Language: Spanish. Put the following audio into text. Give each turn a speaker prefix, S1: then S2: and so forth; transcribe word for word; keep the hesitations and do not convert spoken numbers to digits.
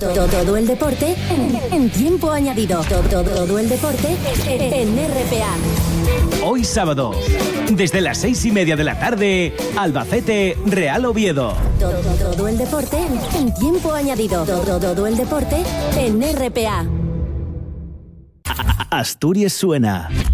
S1: Todo, todo el deporte en tiempo añadido. Todo, todo el deporte en R P A.
S2: Hoy sábado, desde las seis y media de la tarde, Albacete, Real Oviedo.
S1: Todo, todo el deporte en tiempo añadido. Todo, todo el deporte en R P A.
S2: Asturias suena.